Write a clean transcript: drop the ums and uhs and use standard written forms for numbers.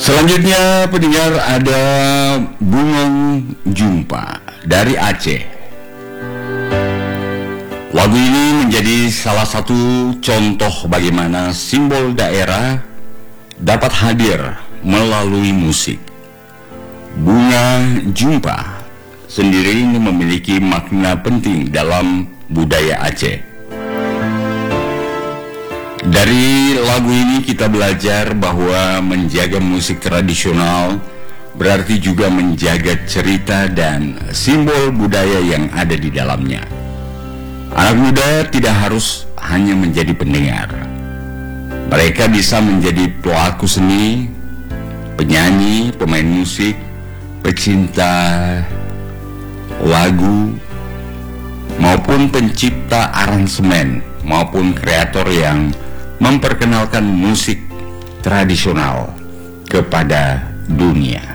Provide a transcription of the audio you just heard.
Selanjutnya pendengar ada Bungong Jumpa dari Aceh. Lagu ini menjadi salah satu contoh bagaimana simbol daerah dapat hadir melalui musik. Bunga Jumpa sendiri memiliki makna penting dalam budaya Aceh. Dari lagu ini kita belajar bahwa menjaga musik tradisional berarti juga menjaga cerita dan simbol budaya yang ada di dalamnya. Anak muda tidak harus hanya menjadi pendengar. Mereka bisa menjadi pelaku seni, penyanyi, pemain musik, pecinta lagu, maupun pencipta aransemen, maupun kreator yang memperkenalkan musik tradisional kepada dunia.